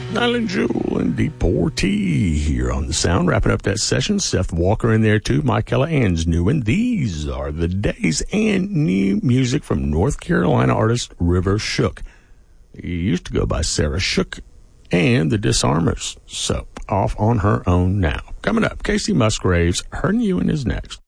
Island Jewel and Deportee here on the Sound. Wrapping up that session. Seth Walker in there too. Mike Callahan's new. And these are the days and new music from North Carolina artist River Shook. He used to go by Sarah Shook and the Disarmers. So off on her own now. Coming up, Casey Musgraves, her new one is next.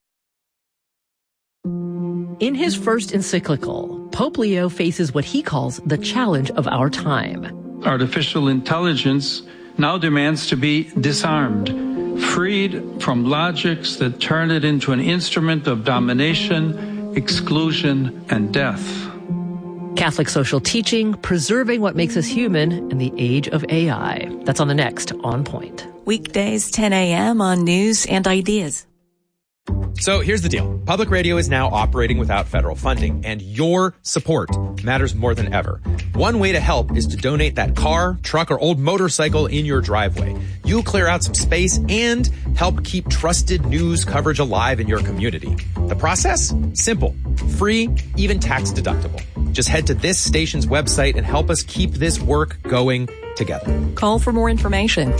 In his first encyclical, Pope Leo faces what he calls the challenge of our time. Artificial intelligence now demands to be disarmed, freed from logics that turn it into an instrument of domination, exclusion, and death. Catholic social teaching, preserving what makes us human in the age of AI. That's on the next On Point. Weekdays 10 a.m. on News and Ideas. So here's the deal. Public radio is now operating without federal funding, and your support matters more than ever. One way to help is to donate that car, truck, or old motorcycle in your driveway. You'll clear out some space and help keep trusted news coverage alive in your community. The process? Simple, free, even tax deductible. Just head to this station's website and help us keep this work going together. Call for more information.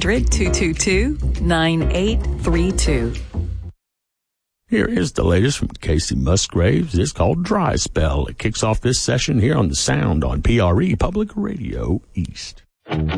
800-222-9832. Here is the latest from Casey Musgraves. It's called Dry Spell. It kicks off this session here on the Sound on PRE Public Radio East.